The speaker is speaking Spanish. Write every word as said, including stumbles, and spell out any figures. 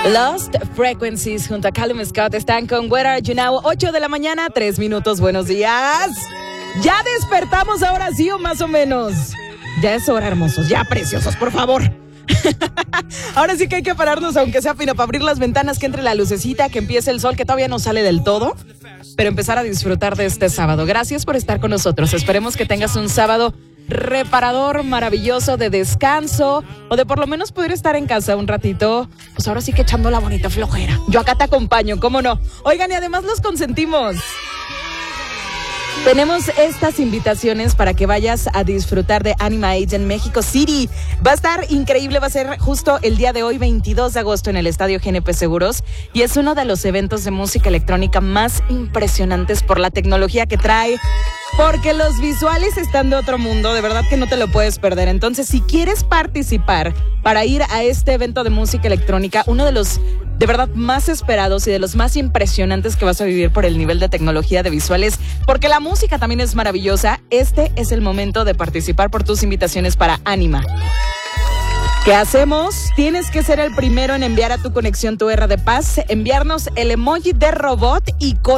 Lost Frequencies junto a Callum Scott están con Where Are You Now, ocho de la mañana, tres minutos, buenos días. Ya despertamos ahora sí o más o menos. Ya es hora, hermosos, ya preciosos, por favor. Ahora sí que hay que pararnos, aunque sea fino, para abrir las ventanas, que entre la lucecita, que empiece el sol, que todavía no sale del todo, pero empezar a disfrutar de este sábado. Gracias por estar con nosotros. Esperemos que tengas un sábado reparador, maravilloso, de descanso, o de por lo menos poder estar en casa un ratito, pues ahora sí que echando la bonita flojera. Yo acá te acompaño, ¿cómo no? Oigan, y además los consentimos. Tenemos estas invitaciones para que vayas a disfrutar de Anima Age en México City. Va a estar increíble, va a ser justo el día de hoy, veintidós de agosto, en el Estadio G N P Seguros. Y es uno de los eventos de música electrónica más impresionantes por la tecnología que trae, porque los visuales están de otro mundo, de verdad que no te lo puedes perder. Entonces, si quieres participar para ir a este evento de música electrónica, uno de los de verdad más esperados y de los más impresionantes que vas a vivir por el nivel de tecnología de visuales, porque la música también es maravillosa, este es el momento de participar por tus invitaciones para Anima. ¿Qué hacemos? Tienes que ser el primero en enviar a tu conexión tu R de paz, enviarnos el emoji de robot y con